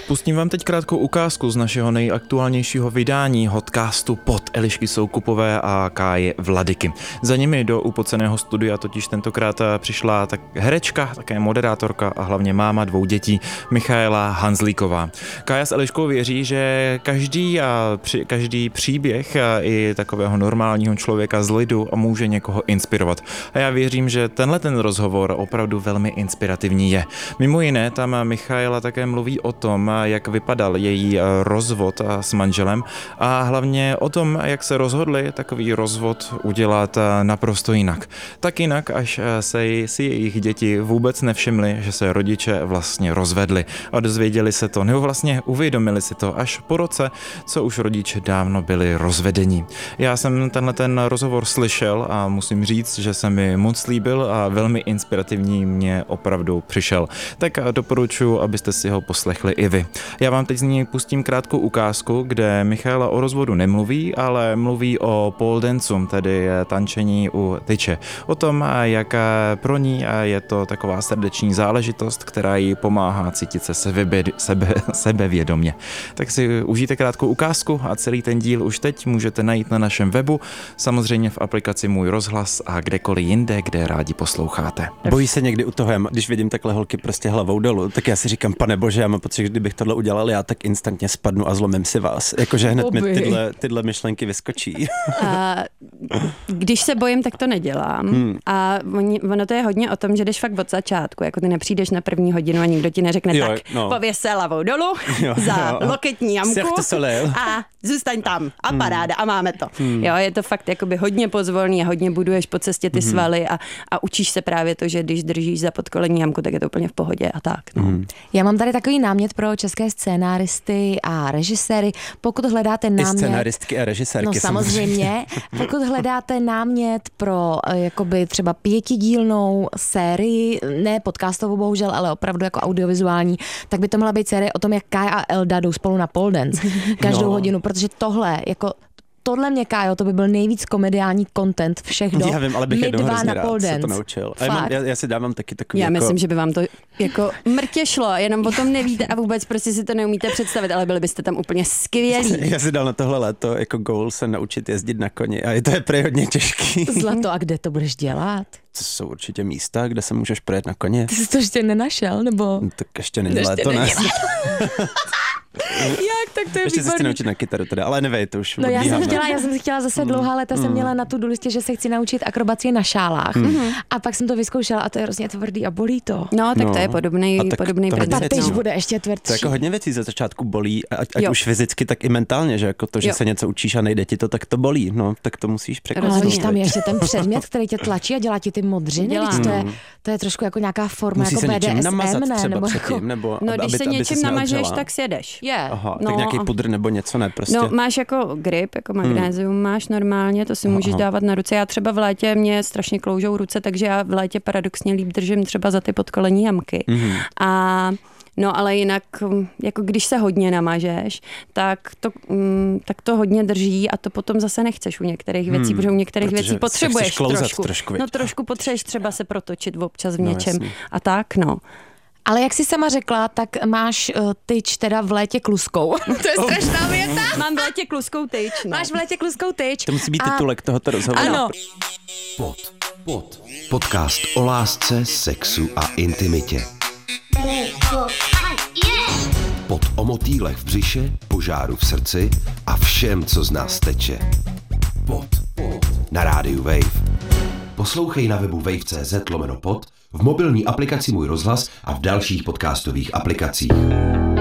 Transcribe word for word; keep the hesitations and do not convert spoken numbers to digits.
Pustím vám teď krátkou ukázku z našeho nejaktuálnějšího vydání Hotcastu Pod Elišky Soukupové a Káji Vladyky. Za nimi do upoceného studia totiž tentokrát přišla tak herečka, také moderátorka a hlavně máma dvou dětí Michaela Hanzlíková. Kája s Eliškou věří, že každý, a při, každý příběh a i takového normálního člověka z lidu může někoho inspirovat. A já věřím, že tenhle ten rozhovor opravdu velmi inspirativní je. Mimo jiné tam Michaela také mluví o tom, jak vypadal její rozvod s manželem a hlavně o tom, jak se rozhodli takový rozvod udělat naprosto jinak. Tak jinak, až se si jejich děti vůbec nevšimli, že se rodiče vlastně rozvedli a dozvěděli se to, nebo vlastně uvědomili si to až po roce, co už rodiče dávno byli rozvedení. Já jsem tenhle ten rozhovor slyšel a musím říct, že se mi moc líbil a velmi inspirativní mě opravdu přišel. Tak doporučuji, abyste si ho poslechli i vy. Já vám teď z ní pustím krátkou ukázku, kde Michaela o rozvodu nemluví, ale mluví o pole dancu, tedy tančení u tyče. O tom, jak pro ní je to taková srdeční záležitost, která jí pomáhá cítit se sebe, sebe, sebevědomě. Tak si užijte krátkou ukázku a celý ten díl už teď můžete najít na našem webu, samozřejmě v aplikaci Můj rozhlas a kdekoliv jinde, kde rádi posloucháte. Bojí se někdy u toho, když vidím takhle holky prostě hlavou dolů, tak já si říkám, pane bože, já mám pocit, že kdybych tohle udělal já, tak instantně spadnu a zlomím si vás. Jakože hned mi tyhle, tyhle myšlenky vyskočí. A když se bojím, tak to nedělám. Hmm. A ono to je hodně o tom, že jdeš fakt od začátku, jako ty nepřijdeš na první hodinu a nikdo ti neřekne, jo, tak no. Pověs se hlavou dolů jo, za jo. loketní jamku a zůstaň tam a paráda hmm. a máme to. Hmm. Jo, je to fakt jakoby hodně pozvolný a hodně buduješ po cestě ty hmm. svaly a, a učíš se právě to, že když držíš za podkolení jamku, tak je to úplně v pohodě a tak. No. Hmm. Já mám tady takový námět pro české scénáristy a režiséry. Pokud hledáte námět... I scénáristky a režisérky. No samozřejmě. Pokud hledáte námět pro jakoby třeba pětidílnou sérii, ne podcastovou bohužel, ale opravdu jako audiovizuální, tak by to měla být série o tom, jak Kája a Elda jdou spolu na pole dance každou no. hodinu, protože tohle jako tohle mě, Kájo, to by byl nejvíc komediální content všech dob. Já vím, ale bych jednou hrozně rád se to naučil. A já, mám, já, já si dávám taky takový Já jako... myslím, že by vám to jako mrtě šlo, jenom o tom nevíte a vůbec prostě si to neumíte představit, ale byli byste tam úplně skvělí. Já si dal na tohle léto jako goal se naučit jezdit na koni a je to je prý hodně těžký. Zlato, a kde to budeš dělat? To jsou určitě místa, kde se můžeš projet na koně. Ty jsi to ještě nenašel, nebo? No, tak ještě není léto, ne? Jak, tak to je ještě se chci naučit na kytaru teda, ale nevej, to už No já odbíháme. jsem chtěla, já jsem si chtěla zase dlouhá léta, mm. jsem měla na tu listě, že se chci naučit akrobaci na šálách. Mm. A pak jsem to vyzkoušela a to je hrozně tvrdý a bolí to. No, tak no. to je podobný, podobný princip. A tyž no. bude ještě tvrdší. To jako hodně věcí ze začátku bolí, ať, ať už fyzicky, tak i mentálně, že jako to, že jo. se něco učíš a nejde ti to, tak to bolí. No, tak to musíš překonat. Ale když tam je ještě ten předmět, který tě tlačí a dělá ti ty modřiny, mm. to je to je trošku jako nějaká forma Musí jako B D S M, ne? Nebo předtím, nebo no, když aby, se aby něčím namažeš, tak sjedeš. Yeah. Aha, tak nějaký pudr nebo něco, ne prostě. No, máš jako grip, jako magnézium hmm. máš normálně, to si můžeš Aha. dávat na ruce. Já třeba v létě mě strašně kloužou ruce, takže já v létě paradoxně líp držím třeba za ty podkolení jamky. Hmm. A no, ale jinak, jako když se hodně namažeš, tak to, mm, tak to hodně drží a to potom zase nechceš u některých věcí, hmm, protože u některých protože věcí potřebuješ trošku. trošku no trošku potřebuješ třeba se protočit občas v něčem no, a tak, no. Ale jak jsi sama řekla, tak máš uh, tyč teda v létě kluskou. To je strašná věta. Mám v létě kluskou tyč. No. Máš v létě kluskou tyč. To musí být a... titulek tohoto rozhovoru. Ano. Pod, pod. Podcast o lásce, sexu a intimitě. Pod o motýlech v břiše, požáru v srdci a všem, co z nás teče. Pod, pod. Na rádiu Wave. Poslouchej na webu wave tečka cz lomeno pod, v mobilní aplikaci Můj rozhlas a v dalších podcastových aplikacích.